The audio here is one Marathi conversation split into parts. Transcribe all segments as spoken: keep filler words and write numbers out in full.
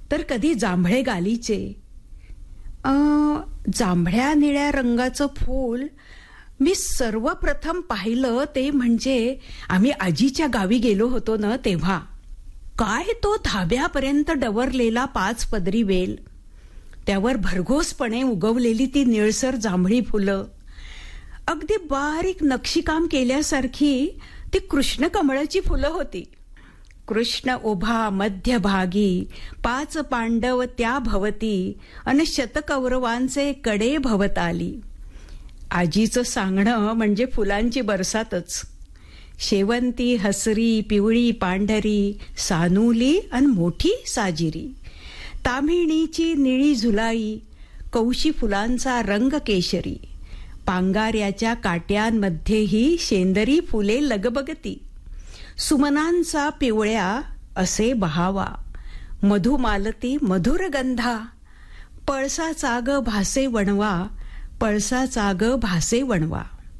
तर कधी जांभळे गालीचे. अ जांभळ्या निळ्या रंगाचं फूल मी सर्वप्रथम पाहिलं ते म्हणजे आम्ही आजीच्या गावी गेलो होतो ना तेव्हा. काय तो धाब्यापर्यंत डवरलेला पाच पदरी वेल, त्यावर भरघोसपणे उगवलेली ती निळसर जांभळी फुलं, अगदी बारीक नक्षीकाम केल्यासारखी ती कृष्ण कमळाची फुलं होती. कृष्ण उभा मध्यभागी, पाच पांडव त्या भवती, अन शतकौरवांचे कडे भवताली. आजीचं सांगणं म्हणजे फुलांची बरसातच. शेवंती, हसरी, पिवळी, पांढरी, सानुली अन मोठी साजिरी, ताम्हिणीची निळी झुलाई, कौशी फुलांचा रंग केशरी, पांगाऱ्याच्या काट्यांमध्येही शेंदरी फुले लगबगती, सुमनांचा पिवळ्या असे बहावा, मधुमालती मधुर गंधा, पळसाचा ग भासे वणवा, पळसाचा ग भासे वणवा.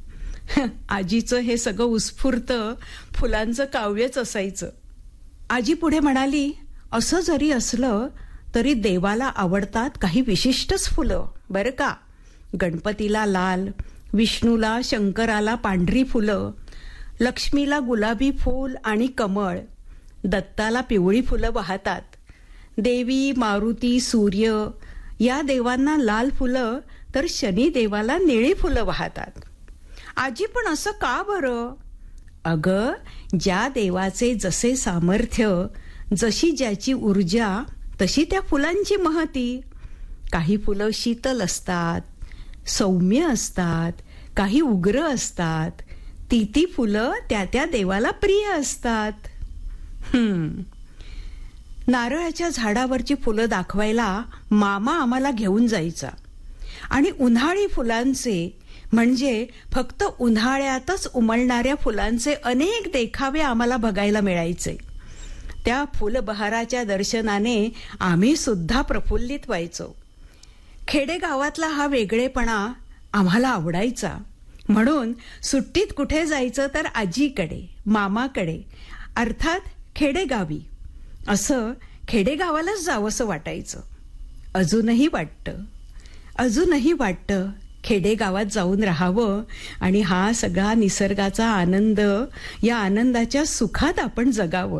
आजीचं हे सगळं उत्स्फूर्त फुलांचं काव्यच असायचं. आजी पुढे म्हणाली, असं जरी असलं तरी देवाला आवडतात काही विशिष्टच फुलं बरं का. गणपतीला लाल, विष्णूला शंकराला पांढरी फुलं, लक्ष्मीला गुलाबी फूल आणि कमळ, दत्ताला पिवळी फुलं वाहतात. देवी, मारुती, सूर्य या देवांना लाल फुलं तर शनी देवाला निळी फुलं वाहतात. आजी पण असं का बरं? अगं, ज्या देवाचे जसे सामर्थ्य, जशी ज्याची ऊर्जा, तशी त्या फुलांची महती. काही फुलं शीतल असतात, सौम्य असतात, काही उग्र असतात. ती ती फुलं त्या त्या देवाला प्रिय असतात. हम्म नारळाच्या झाडावरची फुलं दाखवायला मामा आम्हाला घेऊन जायचा आणि उन्हाळी फुलांचे म्हणजे फक्त उन्हाळ्यातच उमलणाऱ्या फुलांचे अनेक देखावे आम्हाला बघायला मिळायचे. त्या फुलबहाराच्या दर्शनाने आम्ही सुद्धा प्रफुल्लित व्हायचो. खेडेगावातला हा वेगळेपणा आम्हाला आवडायचा. म्हणून सुट्टीत कुठे जायचं तर आजीकडे, मामाकडे, अर्थात खेडेगावी. असं खेडेगावालाच जावंसं वाटायचं. अजूनही वाटतं अजूनही वाटतं खेडेगावात जाऊन राहावं आणि हा सगळा निसर्गाचा आनंद, या आनंदाच्या सुखात आपण जगावं.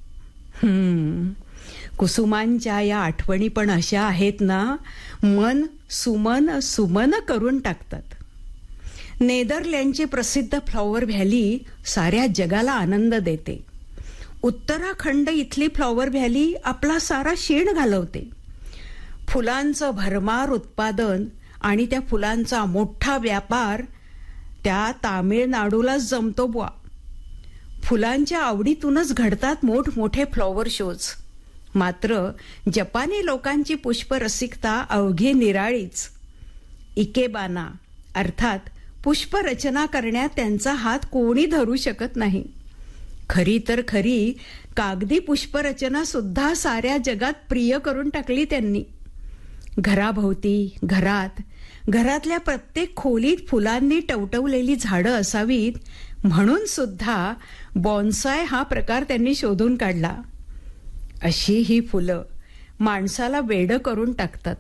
हम्म कुसुमांच्या या आठवणी पण अशा आहेत ना, मन सुमन सुमन करून टाकतात. नेदरलँडची प्रसिद्ध फ्लॉवर व्हॅली साऱ्या जगाला आनंद देते. उत्तराखंड इथली फ्लॉवर व्हॅली आपला सारा शीण घालवते. फुलांचं भरमार उत्पादन आणि त्या फुलांचा मोठा व्यापार त्या तामिळनाडूलाच जमतो बुवा. फुलांच्या आवडीतूनच घडतात मोठमोठे फ्लॉवर शोज. मात्र जपानी लोकांची पुष्परसिकता अवघी निराळीच. इकेबाना अर्थात पुष्परचना करण्यात त्यांचा हात कोणी धरू शकत नाही. खरी तर खरी कागदी पुष्परचना सुद्धा साऱ्या जगात प्रिय करून टाकली त्यांनी. घराभोवती, घरात, घरातल्या प्रत्येक खोलीत फुलांनी टवटवलेली झाडं असावीत म्हणून सुद्धा बॉन्साय हा प्रकार त्यांनी शोधून काढला. अशी ही फुलं माणसाला वेडं करून टाकतात.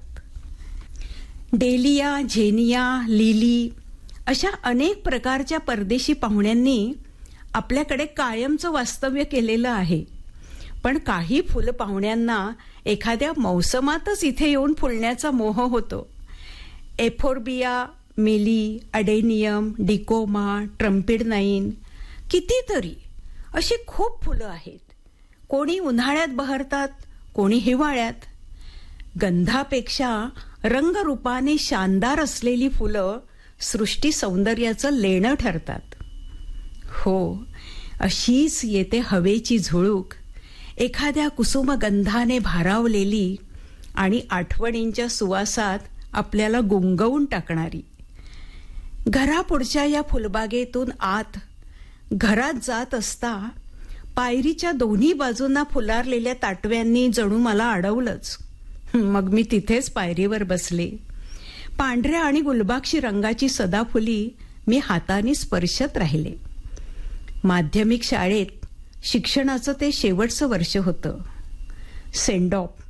डेलिया, झेनिया, लिली अशा अनेक प्रकारच्या परदेशी पाहुण्यांनी आपल्याकडे कायमचं वास्तव्य केलेलं आहे. पण काही फुल पाहुण्यांना एखाद्या मौसमातच इथे येऊन फुलण्याचा मोह होतो. एफोर्बिया, मिली, अडेनियम, डिकोमा, ट्रम्पिडनाईन, कितीतरी अशी खूप फुलं आहेत. कोणी उन्हाळ्यात बहरतात, कोणी हिवाळ्यात. गंधापेक्षा रंगरूपाने शानदार असलेली फुलं सृष्टी सौंदर्याचं लेणं ठरतात. हो, अशीच येते हवेची झुळूक, एखाद्या कुसुमगंधाने भारावलेली आणि आठवणींच्या सुवासात आपल्याला गुंगवून टाकणारी. घरापुढच्या या फुलबागेतून आत घरात जात असता पायरीच्या दोन्ही बाजूंना फुलारलेल्या ताटव्यांनी जणू मला अडवलंच. मग मी तिथेच पायरीवर बसले. पांढऱ्या आणि गुलबाक्षी रंगाची सदाफुली मी हाताने स्पर्शत राहिले. माध्यमिक शाळेत शिक्षणाचं ते शेवटचं वर्ष होतं. Send off